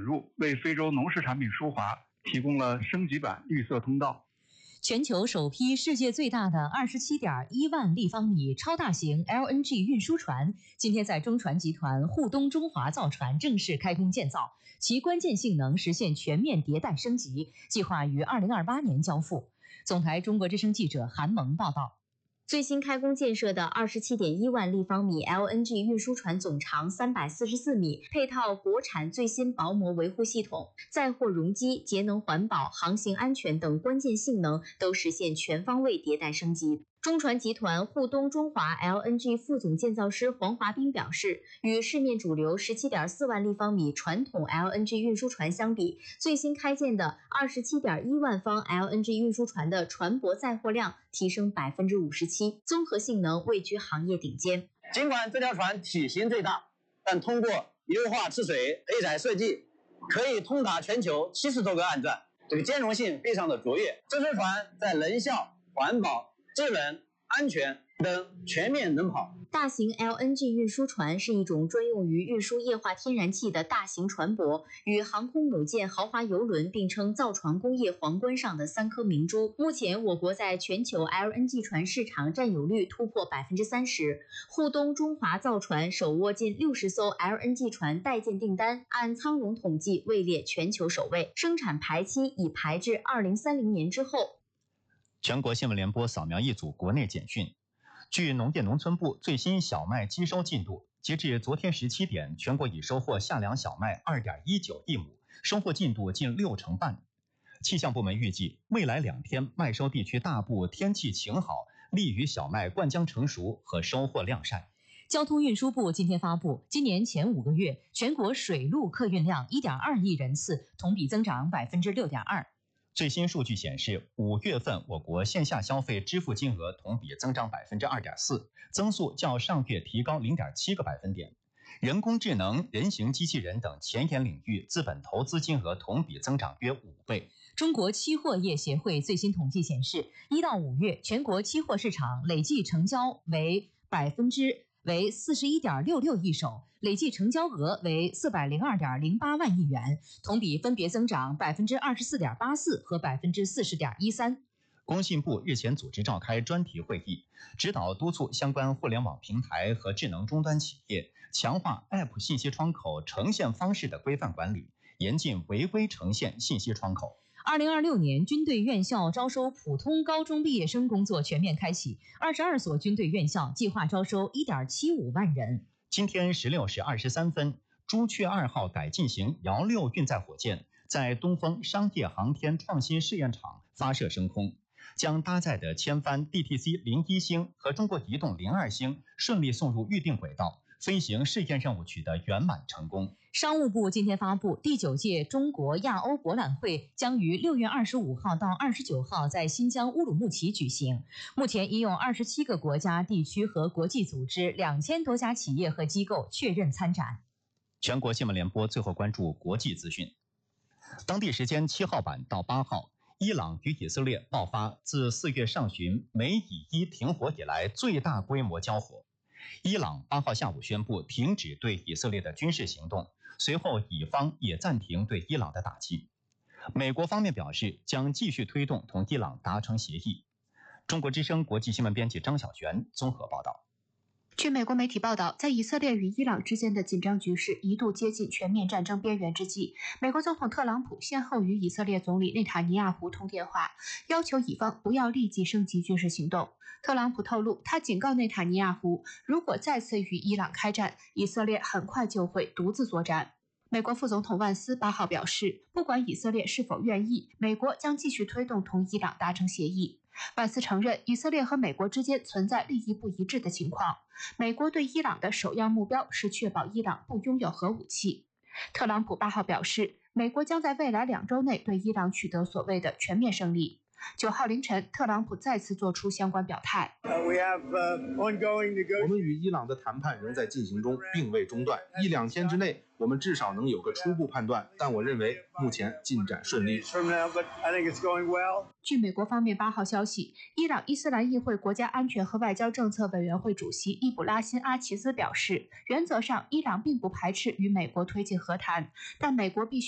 入，为非洲农事产品输华提供了升级版绿色通道。 全球首批世界最大的27.1万立方米超大型 LNG 运输船，今天在中船集团沪东中华造船正式开工建造，其关键性能实现全面迭代升级，计划于2028年交付。总台中国之声记者韩萌报道。 最新开工建设的27.1万立方米 LNG 运输船总长344米，配套国产最新薄膜维护系统，载货容积、节能环保、航行安全等关键性能都实现全方位迭代升级。中船集团沪东中华 LNG 副总建造师黄华斌表示，与市面主流17.4万立方米传统 LNG 运输船相比，最新开建的27.1万方 LNG 运输船的船舶载货量提升57%，综合性能位居行业顶尖。 尽管这条船体型最大，但通过优化吃水配载设计，可以通达全球70多个岸站，这个兼容性非常的卓越。这艘船在能效、环保、智能、安全等全面能跑。 大型 LNG 运输船是一种专用于运输液化天然气的大型船舶，与航空母舰、豪华邮轮并称造船工业皇冠上的3颗明珠。目前，我国在全球 LNG 船市场占有率突破30%，沪东中华造船手握近60艘 LNG 船待建订单，按仓容统计位列全球首位，生产排期已排至2030年之后。 全国新闻联播扫描一组国内简讯。据农业农村部最新小麦机收进度，截至昨天17点，全国已收获夏粮小麦 2.19 亿亩，收获进度近60%半。气象部门预计，未来2天麦收地区大部天气晴好，利于小麦灌浆成熟和收获晾晒。 交通运输部今天发布，今年前5个月全国水路客运量 1.2 亿人次，同比增长 6.2%。 最新数据显示，5月份我国线下消费支付金额同比增长 2.4%， 增速较上月提高 0.7个百分点。人工智能、人形机器人等前沿领域资本投资金额同比增长约5倍。 中国期货业协会最新统计显示，1到5月全国期货市场累计成交为41.66亿手，累计成交额为402.08万亿元，同比分别增长 24.84% 和 40.13%。 工信部日前组织召开专题会议，指导督促相关互联网平台和智能终端企业强化 App 信息窗口呈现方式的规范管理，严禁违规呈现信息窗口。 2026年军队院校招收普通高中毕业生工作全面开启，22所军队院校计划招收 1.75 万人。 今天16时23分，朱雀2号改进型遥6运载火箭在东风商业航天创新试验场发射升空，将搭载的千帆 DTC-01 星和中国移动02星顺利送入预定轨道，飞行试验任务取得圆满成功。 商务部今天发布，第9届中国亚欧博览会将于6月25号到29号在新疆乌鲁木齐举行。目前已有27个国家、地区和国际组织2000多家企业和机构确认参展。 全国新闻联播最后关注国际资讯。当地时间7号晚到8号，伊朗与以色列爆发自4月上旬美以伊停火以来最大规模交火。伊朗8号下午宣布停止对以色列的军事行动，随后以方也暂停对伊朗的打击。美国方面表示将继续推动同伊朗达成协议。中国之声国际新闻编辑张小璇综合报道。 据美国媒体报道，在以色列与伊朗之间的紧张局势一度接近全面战争边缘之际，美国总统特朗普先后与以色列总理内塔尼亚胡通电话，要求以方不要立即升级军事行动。特朗普透露，他警告内塔尼亚胡，如果再次与伊朗开战，以色列很快就会独自作战。美国副总统万斯8号表示，不管以色列是否愿意，美国将继续推动同伊朗达成协议。万斯承认，以色列和美国之间存在利益不一致的情况。美国对伊朗的首要目标是确保伊朗不拥有核武器。特朗普8号表示，美国将在未来2周内对伊朗取得所谓的全面胜利。9号凌晨，特朗普再次做出相关表态。 我们与伊朗的谈判仍在进行中，并未中断。1-2天之内，我们至少能有个初步判断，但我认为目前进展顺利。 据美国方面8号消息，伊朗伊斯兰议会国家安全和外交政策委员会主席伊卜拉辛·阿齐兹表示，原则上伊朗并不排斥与美国推进和谈，但美国必须